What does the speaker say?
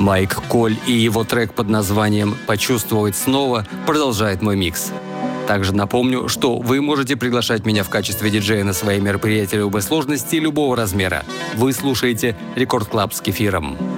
Майк Коль и его трек под названием «Почувствовать снова» продолжает мой микс. Также напомню, что вы можете приглашать меня в качестве диджея на свои мероприятия любой сложности и любого размера. Вы слушаете Рекорд Клаб с Кефиром.